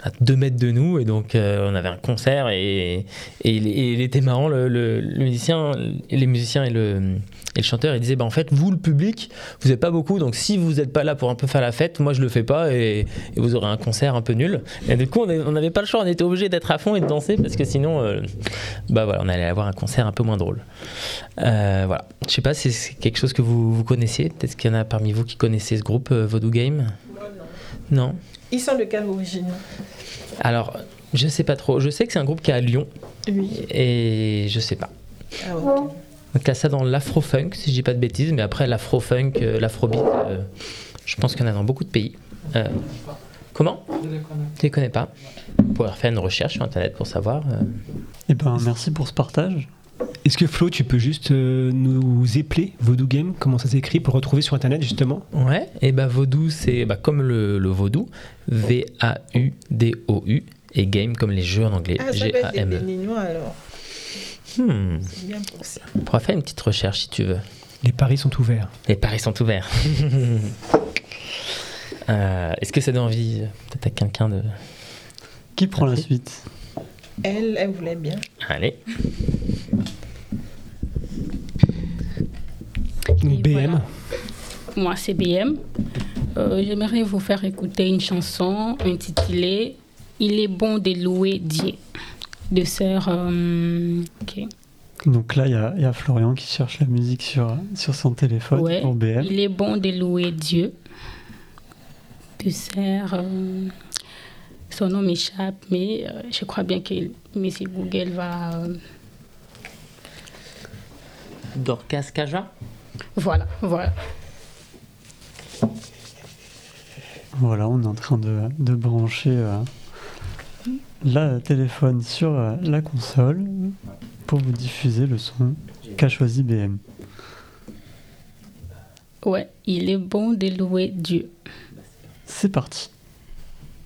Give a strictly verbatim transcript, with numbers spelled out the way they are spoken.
à deux mètres de nous, et donc euh, on avait un concert, et, et, il, et il était marrant, le, le, le musicien, les musiciens et le, et le chanteur, ils disaient bah, en fait, vous le public, vous n'êtes pas beaucoup, donc si vous n'êtes pas là pour un peu faire la fête, moi je le fais pas, et, et vous aurez un concert un peu nul. Et du coup, on n'avait pas le choix, on était obligé d'être à fond et de danser, parce que sinon, euh, bah voilà, on allait avoir un concert un peu moins drôle. Euh, voilà. Je sais pas si c'est quelque chose que vous, vous connaissiez, peut-être qu'il y en a parmi vous qui connaissez ce groupe euh, Voodoo Game. Moi non. Non. Ils sont de quelle origine? Alors, je sais pas trop. Je sais que c'est un groupe qui est à Lyon. Oui. Et je sais pas. Ah ok. Donc là, ça dans l'afro-funk, si je dis pas de bêtises. Mais après, l'afro-funk, euh, l'afrobeat, euh, je pense qu'il y en a dans beaucoup de pays. Euh, comment? Je les connais. Tu les connais pas? Vous pouvez faire une recherche sur Internet pour savoir. Euh... Eh ben, merci pour ce partage. Est-ce que Flo, tu peux juste euh, nous épeler Voodoo Game, comment ça s'écrit, pour le retrouver sur Internet justement? Ouais, et bah Voodoo, c'est bah, comme le, le vaudou, V A U D O U, et game comme les jeux en anglais, Ah, ça G peut A être des M E. Béninois alors. Hmm. C'est bien pour ça. On pourra faire une petite recherche si tu veux. Les paris sont ouverts. Les paris sont ouverts. euh, est-ce que ça donne envie peut-être à quelqu'un de... Qui prend la Merci. suite? Elle, elle voulait bien. Allez. Donc, B M. Voilà. Moi, c'est B M. Euh, j'aimerais vous faire écouter une chanson intitulée « Il est bon de louer Dieu » de sœur... Euh, ok. Donc là, il y a, y a Florian qui cherche la musique sur, sur son téléphone Ouais, pour B M. il est bon de louer Dieu de sœur... Euh, son nom m'échappe, mais euh, je crois bien que M. Google va... Euh, Dorcas Kaja. voilà, voilà. Voilà, on est en train de, de brancher euh, le téléphone sur euh, la console pour vous diffuser le son qu'a choisi B M. Ouais, il est bon de louer Dieu. C'est parti.